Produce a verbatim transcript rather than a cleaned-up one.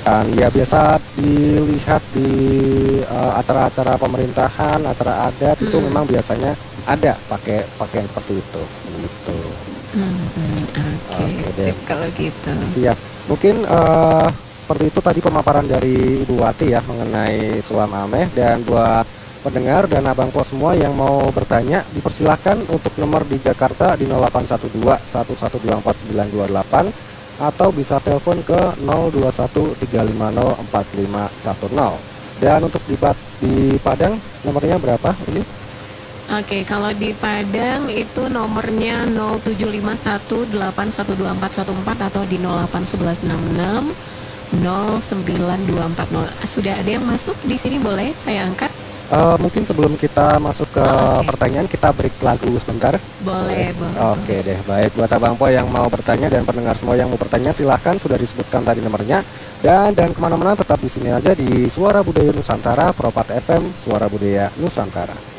Dan ya biasa dilihat di eh, acara-acara pemerintahan, acara adat itu Mm-mm. memang biasanya ada pakai pakaian seperti itu. Gitu. Mhm, oke, Oke deh, sip kalau gitu. siap. Mungkin eh, seperti itu tadi pemaparan dari Ibu Wati ya mengenai suam ameh. Dan buat pendengar dan abang po semua yang mau bertanya, dipersilahkan untuk nomor di Jakarta di nol delapan satu dua satu satu dua empat sembilan dua delapan atau bisa telepon ke nol dua satu tiga lima nol empat lima satu nol. Dan untuk di, Pat- di Padang nomornya berapa ini? Oke, kalau di Padang itu nomornya nol tujuh lima satu delapan satu dua empat satu empat atau di nol delapan satu satu enam enam nol sembilan dua empat nol. Sudah ada yang masuk di sini, boleh saya angkat? Eh, mungkin sebelum kita masuk ke Oh, oke. pertanyaan, kita break lagu sebentar. Boleh? Boleh, boleh, Oke boleh. deh, baik. Buat abang po yang mau bertanya dan pendengar semua yang mau bertanya, silahkan, sudah disebutkan tadi nomornya. Dan jangan kemana-mana, tetap di sini aja di Suara Budaya Nusantara, Propat F M, Suara Budaya Nusantara.